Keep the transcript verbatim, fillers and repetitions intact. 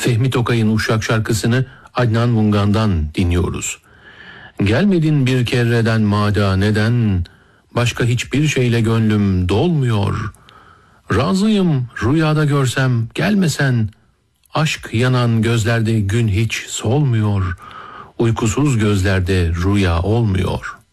Fehmi Tokay'ın Uşak şarkısını Adnan Mungan'dan dinliyoruz. Gelmedin bir kerreden mada neden, başka hiçbir şeyle gönlüm dolmuyor. Razıyım rüyada görsem gelmesen, aşk yanan gözlerde gün hiç solmuyor. Uykusuz gözlerde rüya olmuyor.